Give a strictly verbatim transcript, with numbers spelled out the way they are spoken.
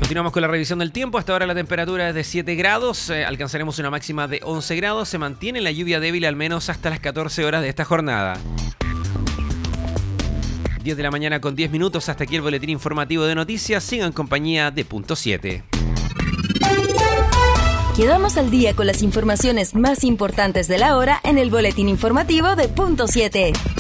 Continuamos con la revisión del tiempo. Hasta ahora la temperatura es de siete grados. Eh, alcanzaremos una máxima de once grados. Se mantiene la lluvia débil al menos hasta las catorce horas de esta jornada. diez de la mañana con diez minutos. Hasta aquí el boletín informativo de noticias. Sigan en compañía de Punto siete. Quedamos al día con las informaciones más importantes de la hora en el boletín informativo de Punto siete.